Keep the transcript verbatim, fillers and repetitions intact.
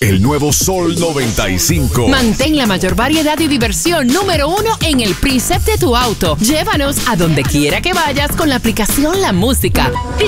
el nuevo Sol noventa y cinco. Mantén la mayor variedad y diversión número uno en el preset de tu auto. Llévanos a donde quiera que vayas con la aplicación La Música.